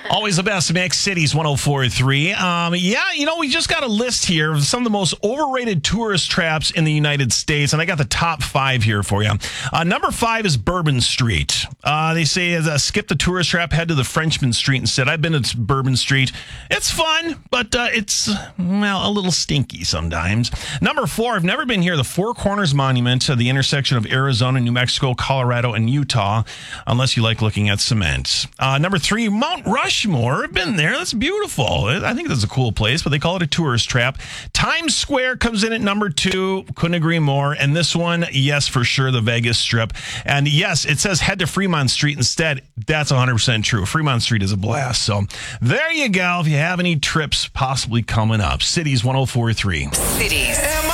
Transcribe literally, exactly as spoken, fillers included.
Always the best mix, Cities one oh four point three. Um, yeah, you know, we just got a list here of some of the most overrated tourist traps in the United States, and I got the top five here for you. Uh, number five is Bourbon Street. Uh, they say, uh, skip the tourist trap, head to the Frenchman Street instead. I've been to Bourbon Street. It's fun, but uh, it's, well, a little stinky sometimes. Number four, I've never been here, the Four Corners Monument, uh, the intersection of Arizona, New Mexico, Colorado, and Utah, unless you like looking at cement. Uh, number three, Mount Rushmore. I've been there. That's beautiful. I think that's a cool place, but they call it a tourist trap. Times Square comes in at number two. Couldn't agree more. And this one, yes, for sure, the Vegas Strip. And yes, it says head to Fremont Street instead. That's one hundred percent true. Fremont Street is a blast. So there you go. If you have any trips possibly coming up. Cities one oh four point three. Cities.